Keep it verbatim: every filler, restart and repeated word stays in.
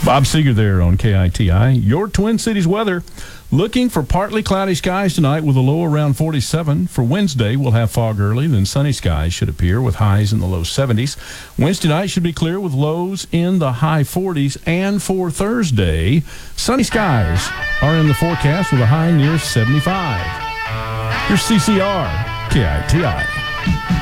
Bob Seeger there on K I T I. Your Twin Cities weather. Looking for partly cloudy skies tonight with a low around forty-seven. For Wednesday, we'll have fog early, then sunny skies should appear with highs in the low seventies. Wednesday night should be clear with lows in the high forties. And for Thursday, sunny skies are in the forecast with a high near seventy-five. Here's C C R, K I T I.